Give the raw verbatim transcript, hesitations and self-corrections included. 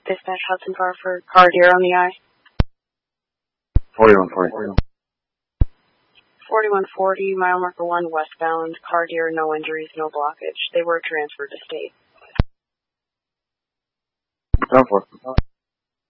Dispatch Hudson car for car deer on the eye. forty-one forty. forty-one forty, mile marker one, westbound, car deer, no injuries, no blockage. They were transferred to state. Down for.